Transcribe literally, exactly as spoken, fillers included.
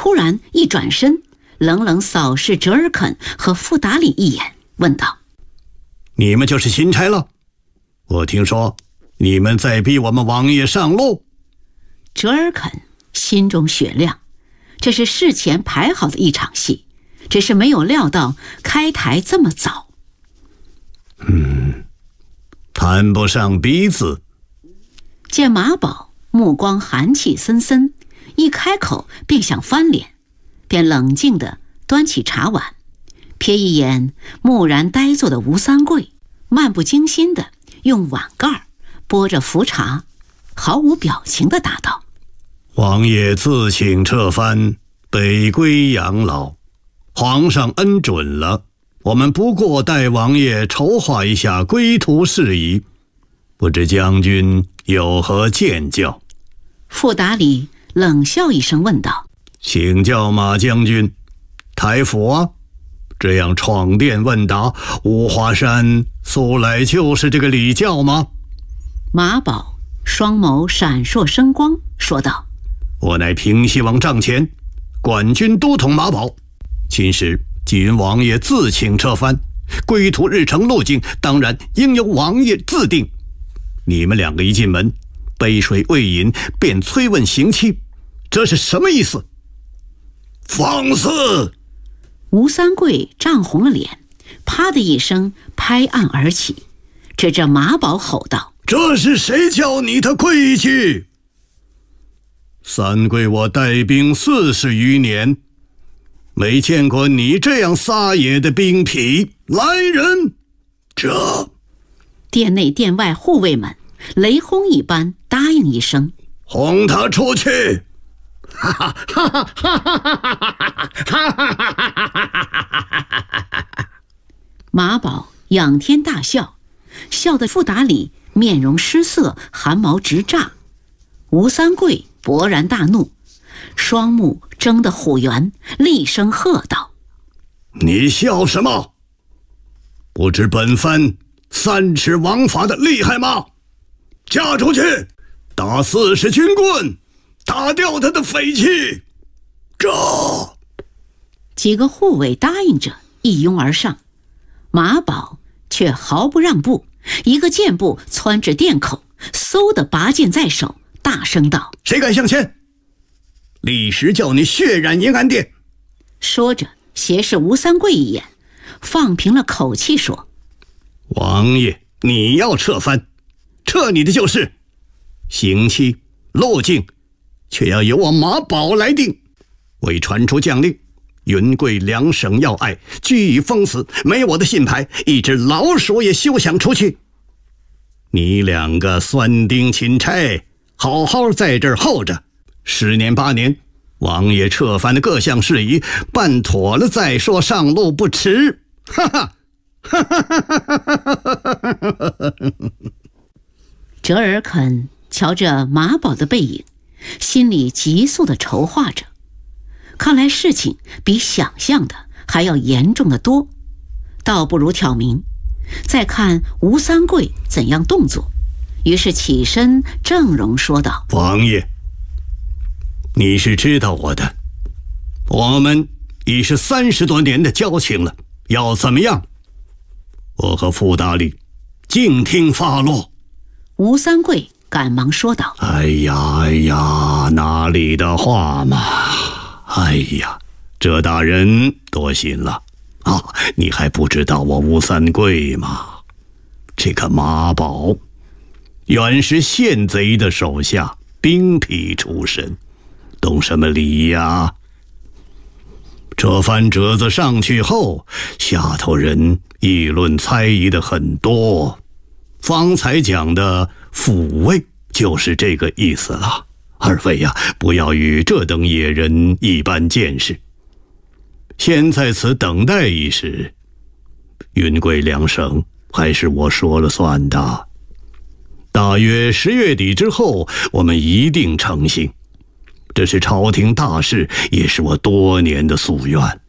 突然一转身，冷冷扫视折尔肯和傅达里一眼，问道： 你们就是钦差了？我听说你们在逼我们王爷上路。 折尔肯心中雪亮，这是事前排好的一场戏，只是没有料到开台这么早。 嗯，谈不上逼字。 见马宝目光寒气森森，一开口便想翻脸，便冷静地端起茶碗，瞥一眼木然呆坐的吴三桂，漫不经心地用碗盖拨着浮茶，毫无表情地答道： 王爷自请撤藩，北归养老，皇上恩准了，我们不过代王爷筹划一下归途事宜，不知将军有何见教？ 傅达里冷笑一声问道： 请教马将军，台府啊，这样闯殿问答，五华山素来就是这个礼教吗？ 马宝双眸闪烁生光，说道： 我乃平西王帐前管军都统马宝，今时既云王爷自请撤藩，归途日程路径当然应由王爷自定。你们两个一进门，杯水未饮便催问刑期，这是什么意思？放肆！ 吴三桂涨红了脸，啪的一声拍案而起，指着马宝吼道： 这是谁教你的规矩？三桂我带兵四十余年，没见过你这样撒野的兵痞。来人！这殿内殿外护卫们雷轰一般答应一声： 轰他出去！哈哈哈哈哈哈哈哈！ 马宝仰天大笑，笑得傅达里面容失色，汗毛直炸。吴三桂勃然大怒，双目睁得虎圆，厉声喝道： 你笑什么？不知本番三尺王法的厉害吗？嫁出去，打四十军棍，打掉他的匪气！这几个护卫答应着一拥而上，马宝却毫不让步，一个箭步窜至殿口，嗖的拔剑在手，大声道： 谁敢向前，立时叫你血染银安殿！ 说着斜视吴三桂一眼，放平了口气说： 王爷，你要撤藩，撤你的就是，刑期路径却要由我马宝来定。未传出将令，云贵两省要隘俱已封死，没我的信牌，一只老鼠也休想出去。你两个酸丁钦差，好好在这儿候着，十年八年，王爷撤藩的各项事宜办妥了再说，上路不迟。哈哈哈哈哈哈！ 折尔肯瞧着马宝的背影，心里急速地筹划着，看来事情比想象的还要严重得多，倒不如挑明，再看吴三桂怎样动作。于是起身正容说道： 王爷，你是知道我的，我们已是三十多年的交情了，要怎么样？我和傅大力静听发落。 吴三桂赶忙说道： 哎呀哎呀，哪里的话嘛！哎呀，这大人多心了啊！你还不知道我吴三桂吗？这个马宝原是县贼的手下，兵痞出身，懂什么礼呀？这番折子上去后，下头人议论猜疑的很多，方才讲的抚慰就是这个意思了。二位呀、啊，不要与这等野人一般见识，先在此等待一时。云贵两省还是我说了算的，大约十月底之后，我们一定成行。这是朝廷大事，也是我多年的夙愿。